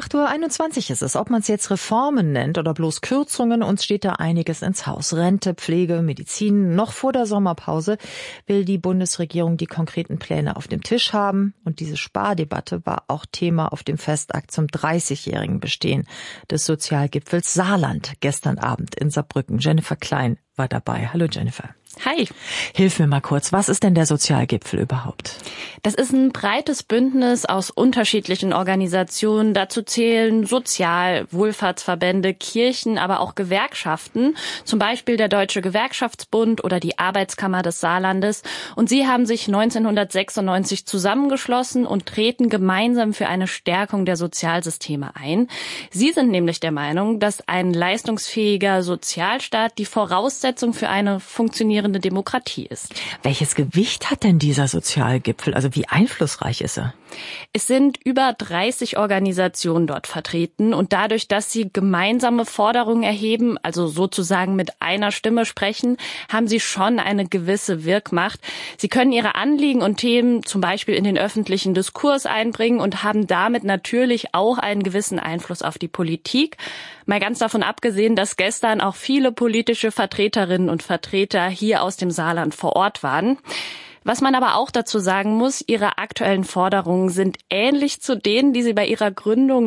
8:21 Uhr ist es. Ob man es jetzt Reformen nennt oder bloß Kürzungen, uns steht da einiges ins Haus. Rente, Pflege, Medizin. Noch vor der Sommerpause will die Bundesregierung die konkreten Pläne auf dem Tisch haben. Und diese Spardebatte war auch Thema auf dem Festakt zum 30-jährigen Bestehen des Sozialgipfels Saarland gestern Abend in Saarbrücken. Jennifer Klein war dabei. Hallo Jennifer. Hi. Hilf mir mal kurz, was ist denn der Sozialgipfel überhaupt? Das ist ein breites Bündnis aus unterschiedlichen Organisationen. Dazu zählen Sozial-, Wohlfahrtsverbände, Kirchen, aber auch Gewerkschaften, zum Beispiel der Deutsche Gewerkschaftsbund oder die Arbeitskammer des Saarlandes. Und sie haben sich 1996 zusammengeschlossen und treten gemeinsam für eine Stärkung der Sozialsysteme ein. Sie sind nämlich der Meinung, dass ein leistungsfähiger Sozialstaat die Voraussetzung für eine funktionierende Demokratie ist. Welches Gewicht hat denn dieser Sozialgipfel? Also wie einflussreich ist er? Es sind über 30 Organisationen dort vertreten und dadurch, dass sie gemeinsame Forderungen erheben, also sozusagen mit einer Stimme sprechen, haben sie schon eine gewisse Wirkmacht. Sie können ihre Anliegen und Themen zum Beispiel in den öffentlichen Diskurs einbringen und haben damit natürlich auch einen gewissen Einfluss auf die Politik. Mal ganz davon abgesehen, dass gestern auch viele politische Vertreterinnen und Vertreter hier aus dem Saarland vor Ort waren. Was man aber auch dazu sagen muss, ihre aktuellen Forderungen sind ähnlich zu denen, die sie bei ihrer Gründung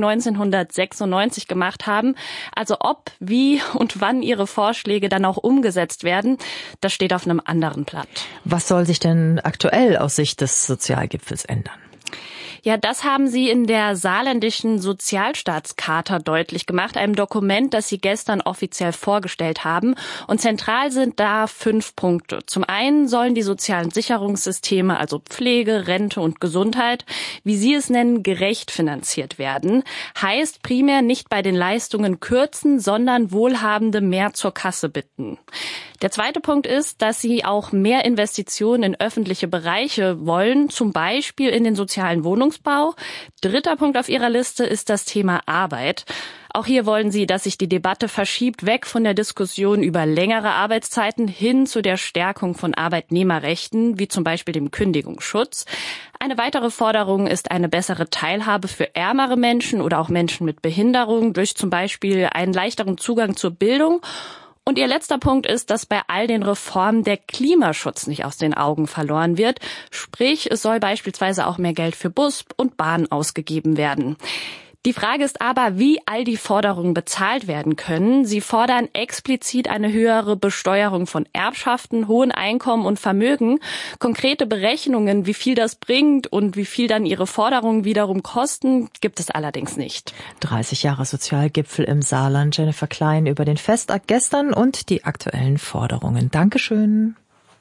1996 gemacht haben. Also ob, wie und wann ihre Vorschläge dann auch umgesetzt werden, das steht auf einem anderen Blatt. Was soll sich denn aktuell aus Sicht des Sozialgipfels ändern? Ja, das haben sie in der saarländischen Sozialstaatscharta deutlich gemacht, einem Dokument, das sie gestern offiziell vorgestellt haben. Und zentral sind da 5 Punkte. Zum einen sollen die sozialen Sicherungssysteme, also Pflege, Rente und Gesundheit, wie sie es nennen, gerecht finanziert werden. Heißt primär nicht bei den Leistungen kürzen, sondern Wohlhabende mehr zur Kasse bitten. Der zweite Punkt ist, dass sie auch mehr Investitionen in öffentliche Bereiche wollen, zum Beispiel in den sozialen Wohnungsbau. Dritter Punkt auf ihrer Liste ist das Thema Arbeit. Auch hier wollen sie, dass sich die Debatte verschiebt, weg von der Diskussion über längere Arbeitszeiten hin zu der Stärkung von Arbeitnehmerrechten, wie zum Beispiel dem Kündigungsschutz. Eine weitere Forderung ist eine bessere Teilhabe für ärmere Menschen oder auch Menschen mit Behinderung durch zum Beispiel einen leichteren Zugang zur Bildung. Und ihr letzter Punkt ist, dass bei all den Reformen der Klimaschutz nicht aus den Augen verloren wird. Sprich, es soll beispielsweise auch mehr Geld für Bus und Bahn ausgegeben werden. Die Frage ist aber, wie all die Forderungen bezahlt werden können. Sie fordern explizit eine höhere Besteuerung von Erbschaften, hohen Einkommen und Vermögen. Konkrete Berechnungen, wie viel das bringt und wie viel dann ihre Forderungen wiederum kosten, gibt es allerdings nicht. 30 Jahre Sozialgipfel im Saarland. Jennifer Klein über den Festakt gestern und die aktuellen Forderungen. Dankeschön.